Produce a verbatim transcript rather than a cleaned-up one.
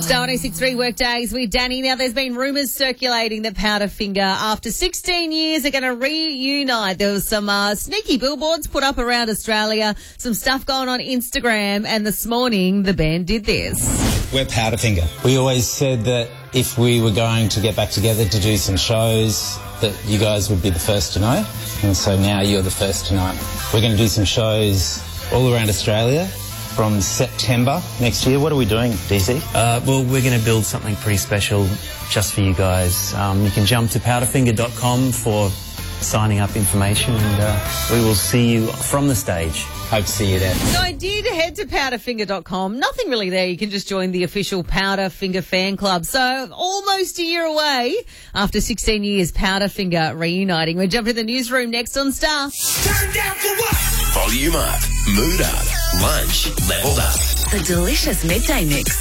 Star one oh six point three Workdays with Danny. Now, there's been rumours circulating that Powderfinger, after sixteen years, are going to reunite. There was some uh, sneaky billboards put up around Australia, some stuff going on Instagram, and this morning the band did this. We're Powderfinger. We always said that if we were going to get back together to do some shows, that you guys would be the first to know. And so now you're the first to know. We're going to do some shows all around Australia from September next year. What are we doing, D C? Uh, well, we're going to build something pretty special just for you guys. Um, you can jump to powderfinger dot com for signing up information, and uh, we will see you from the stage. Hope to see you there. So I did head to powderfinger dot com. Nothing really there. You can just join the official Powderfinger fan club. So almost a year away after sixteen years, Powderfinger reuniting. We'll jump to the newsroom next on Star. Turn down for what? Volume up, mood up, lunch leveled up. The delicious midday mix.